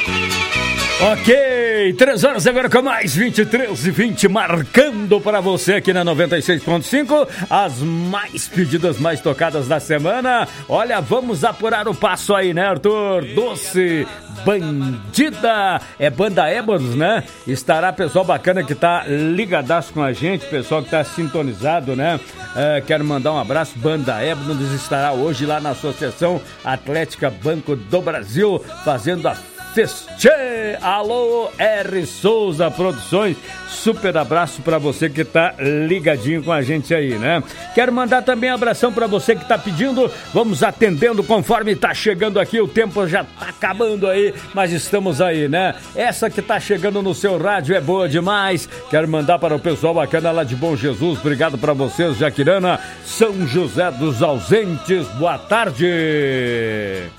Ok, 3 horas agora com mais 23h20, marcando para você aqui na 96.5, as mais pedidas, mais tocadas da semana. Olha, vamos apurar o passo aí, né, Arthur? Doce, Bandida, é Banda Ébano, né? Estará pessoal bacana que tá ligadaço com a gente, pessoal que tá sintonizado, né? Quero mandar um abraço, Banda Ébano estará hoje lá na Associação Atlética Banco do Brasil, fazendo a Tchê! Alô, R. Souza Produções, super abraço pra você que tá ligadinho com a gente aí, né? Quero mandar também um abração pra você que tá pedindo, vamos atendendo conforme tá chegando aqui, o tempo já tá acabando aí, mas estamos aí, né? Essa que tá chegando no seu rádio é boa demais, quero mandar para o pessoal bacana lá de Bom Jesus, obrigado pra vocês, Jaquirana, São José dos Ausentes, boa tarde!